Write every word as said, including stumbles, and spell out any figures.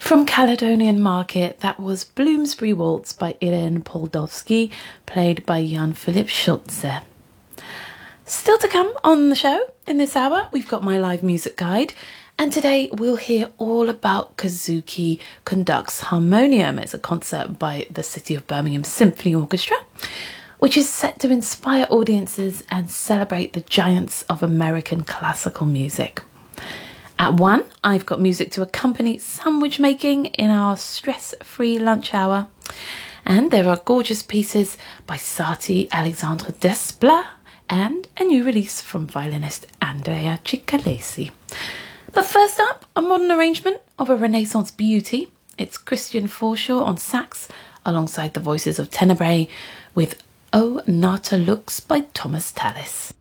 From Caledonian Market, that was Bloomsbury Waltz by Irene Poldovsky, played by Jan Philipp Schulze. Still to come on the show in this hour, we've got my live music guide, and today we'll hear all about Kazuki Conducts Harmonium. It's a concert by the City of Birmingham Symphony Orchestra, which is set to inspire audiences and celebrate the giants of American classical music. At one, I've got music to accompany sandwich making in our stress-free lunch hour. And there are gorgeous pieces by Sati Alexandre Desplat and a new release from violinist Andrea Cicalesi. But first up, a modern arrangement of a Renaissance beauty. It's Christian Forshaw on sax, alongside the voices of Tenebrae, with O Nata Lux by Thomas Tallis.